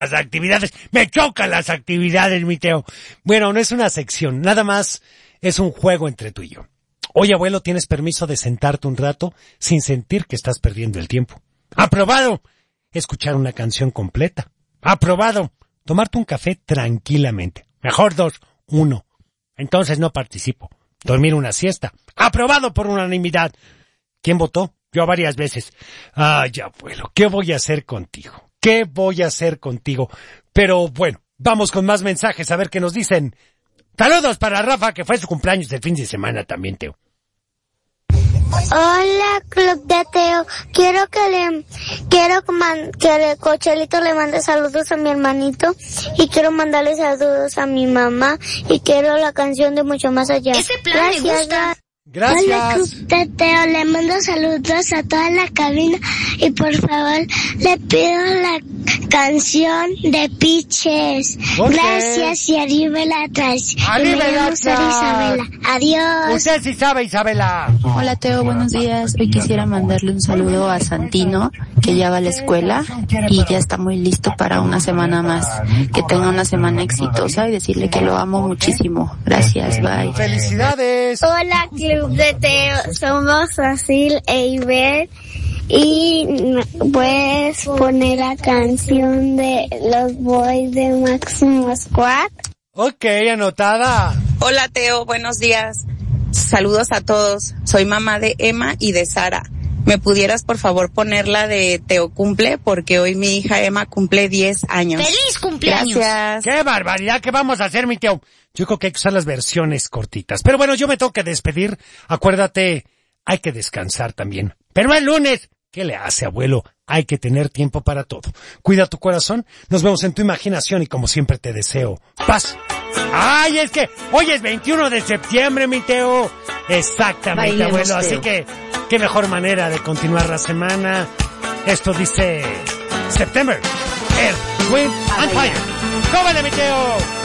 las actividades, me chocan las actividades, mi Teo. Bueno, no es una sección, nada más es un juego entre tú y yo. Oye, abuelo, ¿tienes permiso de sentarte un rato sin sentir que estás perdiendo el tiempo? ¡Aprobado! Escuchar una canción completa. ¡Aprobado! Tomarte un café tranquilamente. Mejor 2, 1. Entonces no participo. Dormir una siesta. ¡Aprobado por unanimidad! ¿Quién votó? Yo varias veces. Ay, abuelo, ¿qué voy a hacer contigo? ¿Qué voy a hacer contigo? Pero bueno, vamos con más mensajes a ver qué nos dicen. Saludos para Rafa, que fue su cumpleaños el fin de semana también, Teo. Hola, Club de Teo. Quiero que Cochelito le mande saludos a mi hermanito y quiero mandarle saludos a mi mamá y quiero la canción de Mucho Más Allá. Ese plan me gusta. Gracias. Hola, Club de Teo. Le mando saludos a toda la cabina y por favor le pido la canción de Piches. Okay. Gracias y arriba la atrás. Arriba Me llamo la Sara Isabela. Adiós. Usted sí sabe, Isabela. Hola Teo, buenos días. Hoy quisiera mandarle un saludo a Santino, que ya va a la escuela y ya está muy listo para una semana más. Que tenga una semana exitosa y decirle que lo amo muchísimo. Gracias, bye. ¡Felicidades! Hola, Club de Teo. Somos Asil e Iber. Y puedes poner la canción de los Boys de Máximo Squad. Ok, anotada. Hola Teo, buenos días. Saludos a todos. Soy mamá de Emma y de Sara. ¿Me pudieras por favor poner la de Teo cumple? Porque hoy mi hija Emma cumple 10 años. ¡Feliz cumpleaños! Gracias. ¡Qué barbaridad! ¿Qué vamos a hacer, mi Teo? Yo creo que hay que usar las versiones cortitas. Pero bueno, yo me tengo que despedir. Acuérdate, hay que descansar también. Pero el lunes, ¿qué le hace, abuelo? Hay que tener tiempo para todo. Cuida tu corazón. Nos vemos en tu imaginación y como siempre te deseo paz. ¡Ay, es que hoy es 21 de septiembre, mi Teo! Exactamente, Bailemos, abuelo. Teo. Así que, qué mejor manera de continuar la semana. Esto dice September, Earth, Wind and Fire. ¡Cómale, mi Teo!